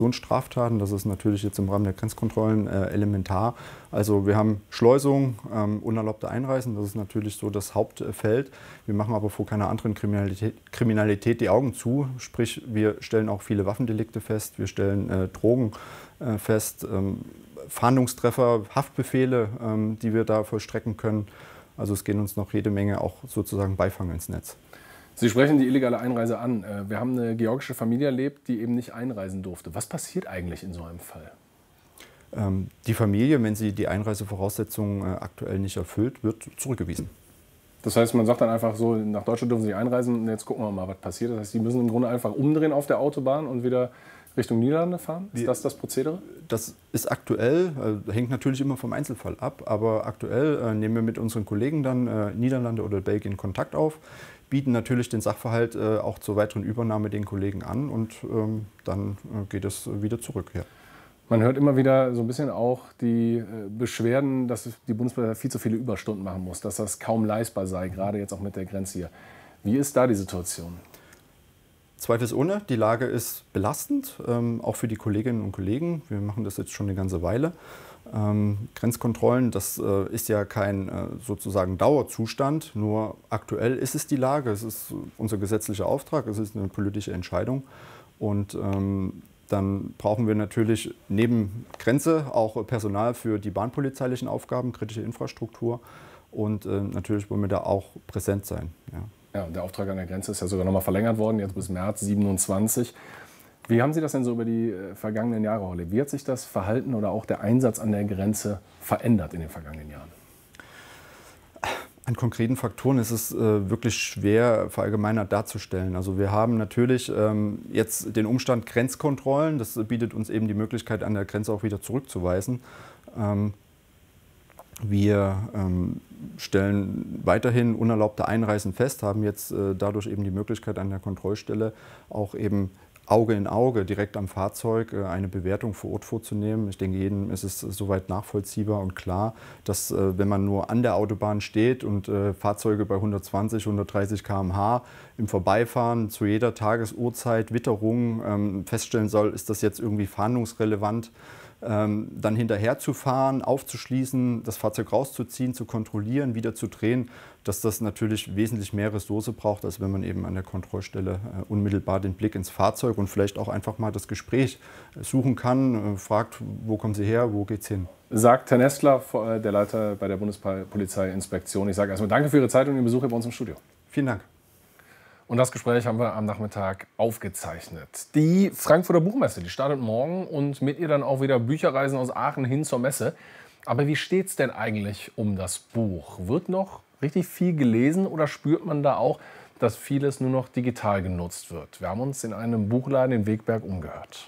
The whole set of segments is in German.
Straftaten, das ist natürlich jetzt im Rahmen der Grenzkontrollen elementar. Also wir haben Schleusung, unerlaubte Einreisen, das ist natürlich so das Hauptfeld. Wir machen aber vor keiner anderen Kriminalität die Augen zu. Sprich, wir stellen auch viele Waffendelikte fest, wir stellen Drogen fest, Fahndungstreffer, Haftbefehle, die wir da vollstrecken können. Also es gehen uns noch jede Menge auch sozusagen Beifang ins Netz. Sie sprechen die illegale Einreise an. Wir haben eine georgische Familie erlebt, die eben nicht einreisen durfte. Was passiert eigentlich in so einem Fall? Die Familie, wenn sie die Einreisevoraussetzungen aktuell nicht erfüllt, wird zurückgewiesen. Das heißt, man sagt dann einfach so, nach Deutschland dürfen sie einreisen und jetzt gucken wir mal, was passiert. Das heißt, sie müssen im Grunde einfach umdrehen auf der Autobahn und wieder Richtung Niederlande fahren? Ist das das Prozedere? Das ist aktuell, hängt natürlich immer vom Einzelfall ab, aber aktuell nehmen wir mit unseren Kollegen dann Niederlande oder Belgien Kontakt auf, bieten natürlich den Sachverhalt auch zur weiteren Übernahme den Kollegen an und dann geht es wieder zurück. Ja. Man hört immer wieder so ein bisschen auch die Beschwerden, dass die Bundespolizei viel zu viele Überstunden machen muss, dass das kaum leistbar sei, gerade jetzt auch mit der Grenze hier. Wie ist da die Situation? Zweifelsohne, die Lage ist belastend, auch für die Kolleginnen und Kollegen. Wir machen das jetzt schon eine ganze Weile. Grenzkontrollen, das ist ja kein sozusagen Dauerzustand, nur aktuell ist es die Lage. Es ist unser gesetzlicher Auftrag, es ist eine politische Entscheidung. Und dann brauchen wir natürlich neben Grenze auch Personal für die bahnpolizeilichen Aufgaben, kritische Infrastruktur. Und natürlich wollen wir da auch präsent sein. Ja. Ja, der Auftrag an der Grenze ist ja sogar noch mal verlängert worden, jetzt bis März 27. Wie haben Sie das denn so über die vergangenen Jahre erlebt? Wie hat sich das Verhalten oder auch der Einsatz an der Grenze verändert in den vergangenen Jahren? An konkreten Faktoren ist es wirklich schwer verallgemeinert darzustellen. Also wir haben natürlich jetzt den Umstand Grenzkontrollen. Das bietet uns eben die Möglichkeit, an der Grenze auch wieder zurückzuweisen. Wir stellen weiterhin unerlaubte Einreisen fest, haben jetzt dadurch eben die Möglichkeit an der Kontrollstelle auch eben Auge in Auge direkt am Fahrzeug eine Bewertung vor Ort vorzunehmen. Ich denke, jedem ist es soweit nachvollziehbar und klar, dass wenn man nur an der Autobahn steht und Fahrzeuge bei 120, 130 km/h im Vorbeifahren zu jeder Tagesuhrzeit, Witterung feststellen soll, ist das jetzt irgendwie fahndungsrelevant, dann hinterher zu fahren, aufzuschließen, das Fahrzeug rauszuziehen, zu kontrollieren, wieder zu drehen, dass das natürlich wesentlich mehr Ressource braucht, als wenn man eben an der Kontrollstelle unmittelbar den Blick ins Fahrzeug und vielleicht auch einfach mal das Gespräch suchen kann, fragt, wo kommen Sie her, wo geht's hin? Sagt Herr Nestler, der Leiter bei der Bundespolizeiinspektion. Ich sage erstmal danke für Ihre Zeit und Ihren Besuch hier bei uns im Studio. Vielen Dank. Und das Gespräch haben wir am Nachmittag aufgezeichnet. Die Frankfurter Buchmesse, die startet morgen und mit ihr dann auch wieder Bücherreisen aus Aachen hin zur Messe. Aber wie steht es denn eigentlich um das Buch? Wird noch richtig viel gelesen oder spürt man da auch, dass vieles nur noch digital genutzt wird? Wir haben uns in einem Buchladen in Wegberg umgehört.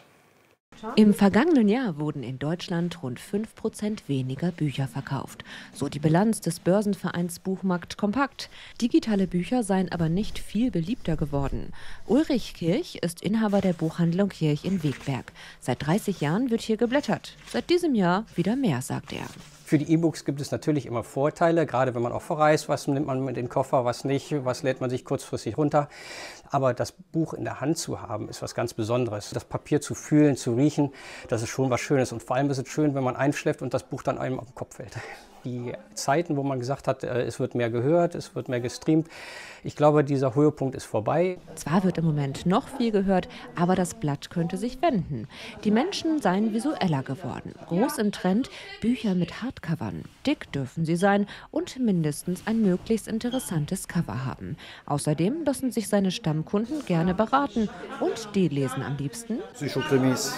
Im vergangenen Jahr wurden in Deutschland rund 5% weniger Bücher verkauft. So die Bilanz des Börsenvereins Buchmarkt Kompakt. Digitale Bücher seien aber nicht viel beliebter geworden. Ulrich Kirch ist Inhaber der Buchhandlung Kirch in Wegberg. Seit 30 Jahren wird hier geblättert. Seit diesem Jahr wieder mehr, sagt er. Für die E-Books gibt es natürlich immer Vorteile, gerade wenn man auch verreist, was nimmt man mit in den Koffer, was nicht, was lädt man sich kurzfristig runter. Aber das Buch in der Hand zu haben, ist was ganz Besonderes. Das Papier zu fühlen, zu riechen, das ist schon was Schönes. Und vor allem ist es schön, wenn man einschläft und das Buch dann einem auf den Kopf fällt. Die Zeiten, wo man gesagt hat, es wird mehr gehört, es wird mehr gestreamt, ich glaube, dieser Höhepunkt ist vorbei. Zwar wird im Moment noch viel gehört, aber das Blatt könnte sich wenden. Die Menschen seien visueller geworden. Groß im Trend Bücher mit Hardcovern. Dick dürfen sie sein und mindestens ein möglichst interessantes Cover haben. Außerdem lassen sich seine Stammkunden gerne beraten und die lesen am liebsten Psychokrimis,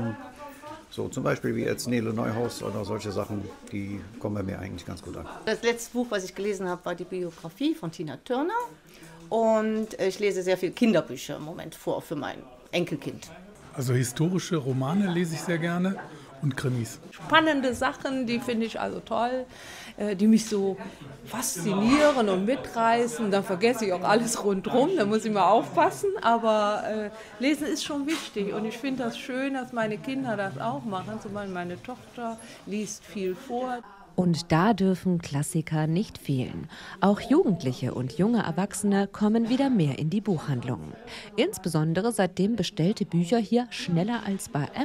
so zum Beispiel wie jetzt Nele Neuhaus oder solche Sachen, die kommen bei mir eigentlich ganz gut an. Das letzte Buch, was ich gelesen habe, war die Biografie von Tina Turner. Und ich lese sehr viele Kinderbücher im Moment vor für mein Enkelkind. Also historische Romane lese ich sehr gerne und Krimis. Spannende Sachen, die finde ich also toll, die mich so faszinieren und mitreißen. Dann vergesse ich auch alles rundherum, da muss ich mal aufpassen. Aber Lesen ist schon wichtig und ich finde das schön, dass meine Kinder das auch machen. Zum Beispiel meine Tochter liest viel vor. Und da dürfen Klassiker nicht fehlen. Auch Jugendliche und junge Erwachsene kommen wieder mehr in die Buchhandlungen. Insbesondere seitdem bestellte Bücher hier schneller als bei